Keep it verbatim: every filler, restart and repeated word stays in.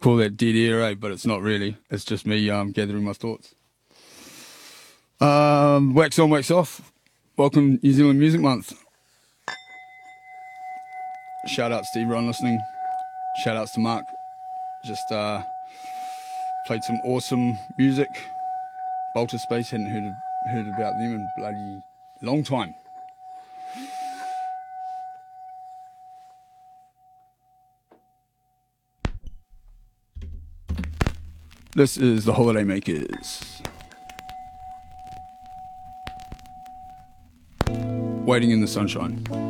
call that dead air, eh? But it's not really. It's just me um, gathering my thoughts. Um, wax on, wax off. Welcome New Zealand Music Month. Shout outs to everyone listening. Shout outs to Mark. Just uh, played some awesome music. Bolter Space, hadn't heard, heard about them in bloody long time. This is the Holiday Makers. Waiting in the Sunshine.